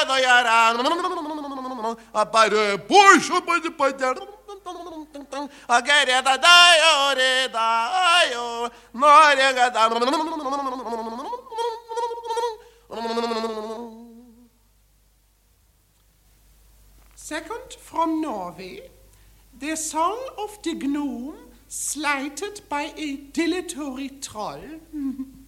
Second from Norway, the song of the gnome slighted by a dilatory troll.